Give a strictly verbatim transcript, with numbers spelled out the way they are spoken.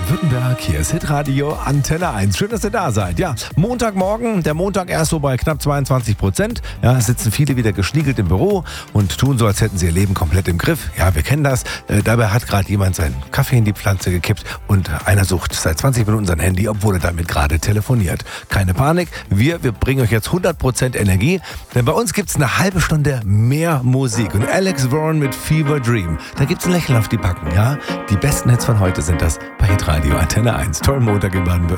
Baden-Württemberg. Hier ist Hitradio Antenne eins. Schön, dass ihr da seid. Ja, Montagmorgen, der Montag erst so bei knapp zweiundzwanzig Prozent. Ja, es sitzen viele wieder geschniegelt im Büro und tun so, als hätten sie ihr Leben komplett im Griff. Ja, wir kennen das. Äh, dabei hat gerade jemand seinen Kaffee in die Pflanze gekippt und einer sucht seit zwanzig Minuten sein Handy, obwohl er damit gerade telefoniert. Keine Panik, wir, wir bringen euch jetzt hundert Prozent Energie, denn bei uns gibt's eine halbe Stunde mehr Musik. Und Alex Warren mit Fever Dream, da gibt's ein Lächeln auf die Backen, ja? Die besten Hits von heute sind das bei Hitradio Antenne eins. Tollen Montag in Baden-Württemberg.